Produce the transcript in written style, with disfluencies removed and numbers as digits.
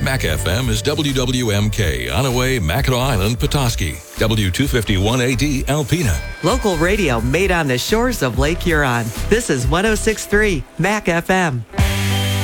Mac FM is WWMK, Onaway, Mackinac Island, Petoskey. W251AD, Alpena. Local radio made on the shores of Lake Huron. This is 106.3 Mac FM.